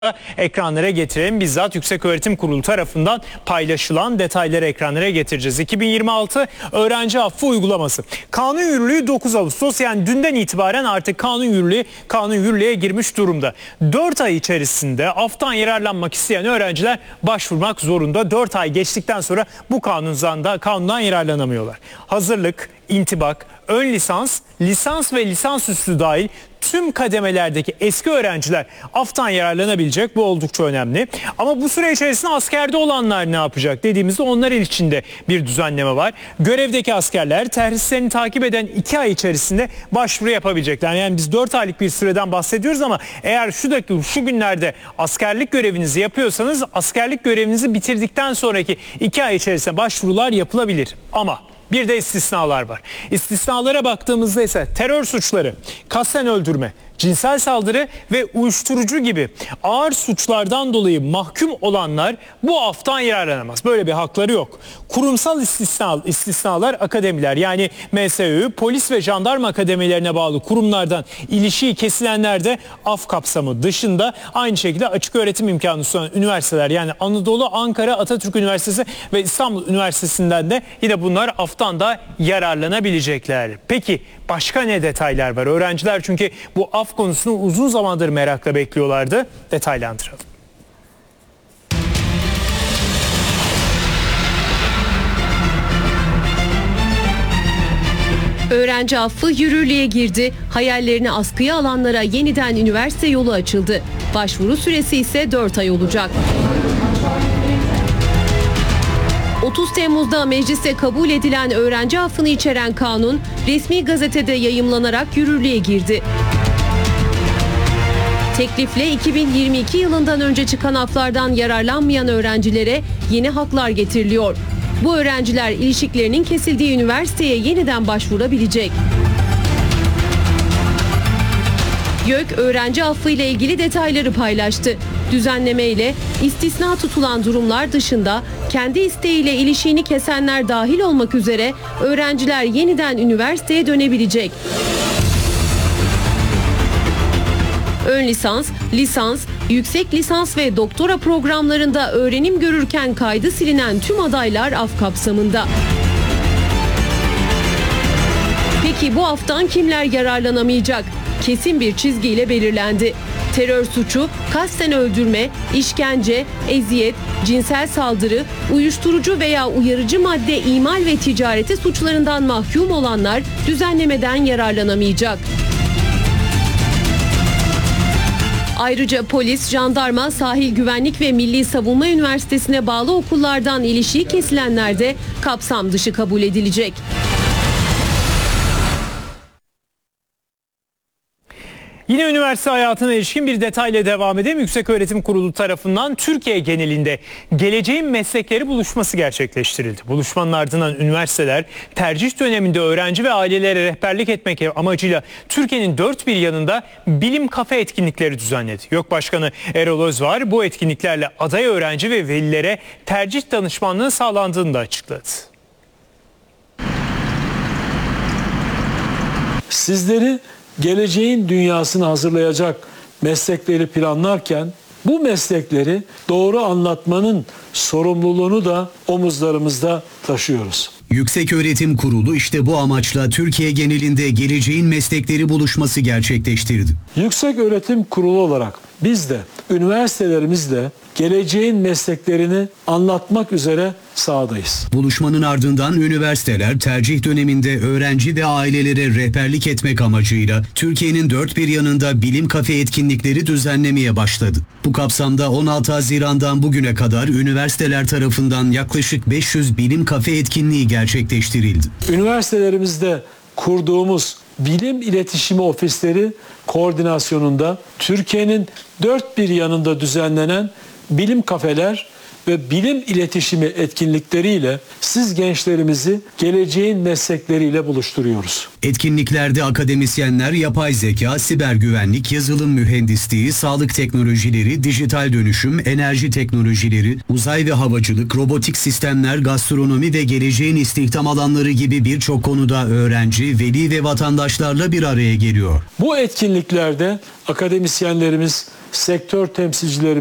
ekranlara getirelim. Bizzat Yükseköğretim Kurulu tarafından paylaşılan detayları ekranlara getireceğiz. 2026 öğrenci affı uygulaması. Kanun yürürlüğü 9 Ağustos, yani dünden itibaren artık kanun yürürlüğe girmiş durumda. 4 ay içerisinde aftan yararlanmak isteyen öğrenciler başvurmak zorunda. 4 ay geçtikten sonra bu kanundan yararlanamıyorlar. Hazırlık, intibak, ön lisans, lisans ve lisansüstü dahil tüm kademelerdeki eski öğrenciler aftan yararlanabilecek. Bu oldukça önemli. Ama bu süre içerisinde askerde olanlar ne yapacak dediğimizde onlar için de bir düzenleme var. Görevdeki askerler terhislerini takip eden 2 ay içerisinde başvuru yapabilecekler. Yani biz 4 aylık bir süreden bahsediyoruz ama eğer şu günlerde askerlik görevinizi yapıyorsanız askerlik görevinizi bitirdikten sonraki 2 ay içerisinde başvurular yapılabilir. Ama bir de istisnalar var. İstisnalara baktığımızda ise terör suçları, kasten öldürme, cinsel saldırı ve uyuşturucu gibi ağır suçlardan dolayı mahkum olanlar bu aftan yararlanamaz. Böyle bir hakları yok. Kurumsal istisnalar akademiler, yani MSÜ, polis ve jandarma akademilerine bağlı kurumlardan ilişiği kesilenler de af kapsamı dışında. Aynı şekilde açık öğretim imkanı sunan üniversiteler, yani Anadolu, Ankara, Atatürk Üniversitesi ve İstanbul Üniversitesi'nden de yine bunlar aftan da yararlanabilecekler. Peki başka ne detaylar var? Öğrenciler çünkü bu af konusunu uzun zamandır merakla bekliyorlardı. Detaylandıralım. Öğrenci affı yürürlüğe girdi. Hayallerini askıya alanlara yeniden üniversite yolu açıldı. Başvuru süresi ise 4 ay olacak. 30 Temmuz'da mecliste kabul edilen öğrenci affını içeren kanun resmi gazetede yayımlanarak yürürlüğe girdi. Teklifle 2022 yılından önce çıkan aflardan yararlanmayan öğrencilere yeni haklar getiriliyor. Bu öğrenciler ilişiklerinin kesildiği üniversiteye yeniden başvurabilecek. YÖK öğrenci affı ile ilgili detayları paylaştı. Düzenleme ile istisna tutulan durumlar dışında kendi isteğiyle ilişiğini kesenler dahil olmak üzere öğrenciler yeniden üniversiteye dönebilecek. Ön lisans, lisans, yüksek lisans ve doktora programlarında öğrenim görürken kaydı silinen tüm adaylar af kapsamında. Peki bu aftan kimler yararlanamayacak? Kesin bir çizgiyle belirlendi. Terör suçu, kasten öldürme, işkence, eziyet, cinsel saldırı, uyuşturucu veya uyarıcı madde imal ve ticareti suçlarından mahkum olanlar düzenlemeden yararlanamayacak. Ayrıca polis, jandarma, sahil güvenlik ve Milli Savunma Üniversitesi'ne bağlı okullardan ilişiği kesilenler de kapsam dışı kabul edilecek. Yine üniversite hayatına ilişkin bir detayla devam edelim. Yükseköğretim Kurulu tarafından Türkiye genelinde geleceğin meslekleri buluşması gerçekleştirildi. Buluşmanın ardından üniversiteler tercih döneminde öğrenci ve ailelere rehberlik etmek amacıyla Türkiye'nin dört bir yanında bilim kafe etkinlikleri düzenledi. YÖK Başkanı Erol Özvar bu etkinliklerle aday öğrenci ve velilere tercih danışmanlığı sağlandığını da açıkladı. Sizleri geleceğin dünyasını hazırlayacak meslekleri planlarken bu meslekleri doğru anlatmanın sorumluluğunu da omuzlarımızda taşıyoruz. Yükseköğretim Kurulu işte bu amaçla Türkiye genelinde geleceğin meslekleri buluşması gerçekleştirdi. Yükseköğretim Kurulu olarak biz de üniversitelerimizle geleceğin mesleklerini anlatmak üzere sahadayız. Buluşmanın ardından üniversiteler tercih döneminde öğrenci ve ailelere rehberlik etmek amacıyla Türkiye'nin dört bir yanında bilim kafe etkinlikleri düzenlemeye başladı. Bu kapsamda 16 Haziran'dan bugüne kadar üniversiteler tarafından yaklaşık 500 bilim kafe etkinliği gerçekleştirildi. Üniversitelerimizde kurduğumuz bilim iletişimi ofisleri koordinasyonunda Türkiye'nin dört bir yanında düzenlenen bilim kafeler ve bilim iletişimi etkinlikleriyle siz gençlerimizi geleceğin meslekleriyle buluşturuyoruz. Etkinliklerde akademisyenler yapay zeka, siber güvenlik, yazılım mühendisliği, sağlık teknolojileri, dijital dönüşüm, enerji teknolojileri, uzay ve havacılık, robotik sistemler, gastronomi ve geleceğin istihdam alanları gibi birçok konuda öğrenci, veli ve vatandaşlarla bir araya geliyor. Bu etkinliklerde akademisyenlerimiz sektör temsilcileri